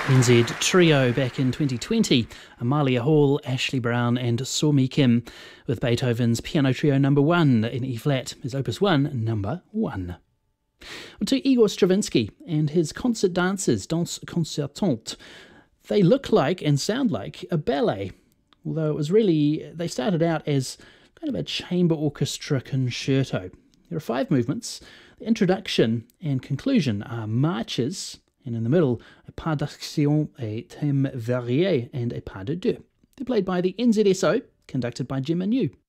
NZ Trio back in 2020, Amalia Hall, Ashley Brown and Somi Kim with Beethoven's Piano Trio No. 1 in E-flat, his Opus 1, number 1. To Igor Stravinsky and his concert dancers, Danse Concertante. They look like and sound like a ballet, although it was really, they started out as kind of a chamber orchestra concerto. There are 5 movements. The introduction and conclusion are marches, and in the middle, a pas d'action, a thème varié, and a pas de deux. They're played by the NZSO, conducted by Gemma New.